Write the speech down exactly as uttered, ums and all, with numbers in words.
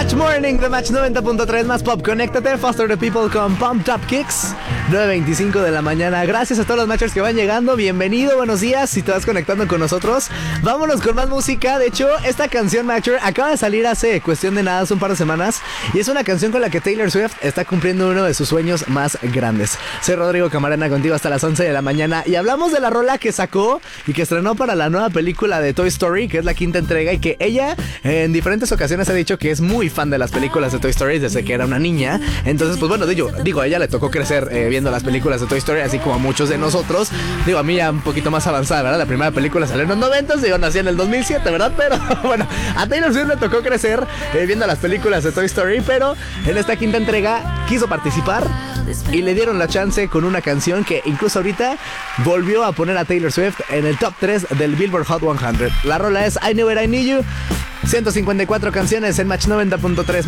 Match Morning de Match noventa punto tres más pop. Conéctate, Foster the People con Pump Top Kicks. nueve veinticinco de la mañana. Gracias a todos los matchers que van llegando. Bienvenido, buenos días. Si te vas conectando con nosotros, vámonos con más música. De hecho, esta canción, matcher, acaba de salir hace cuestión de nada, hace un par de semanas. Y es una canción con la que Taylor Swift está cumpliendo uno de sus sueños más grandes. Soy Rodrigo Camarena, contigo hasta las once de la mañana. Y hablamos de la rola que sacó y que estrenó para la nueva película de Toy Story, que es la quinta entrega. Y que ella en diferentes ocasiones ha dicho que es muy fan de las películas de Toy Story desde que era una niña. Entonces, pues bueno, digo, digo a ella le tocó crecer eh, viendo las películas de Toy Story, así como a muchos de nosotros. Digo, a mí ya un poquito más avanzada, ¿verdad? La primera película salió en los noventas y yo nací en el dos mil siete, ¿verdad? Pero bueno, a Taylor Swift le tocó crecer eh, viendo las películas de Toy Story, pero en esta quinta entrega quiso participar y le dieron la chance con una canción que incluso ahorita volvió a poner a Taylor Swift en el top tres del Billboard Hot cien. La rola es I Knew It, I Knew You. ciento cincuenta y cuatro canciones en Match noventa punto tres.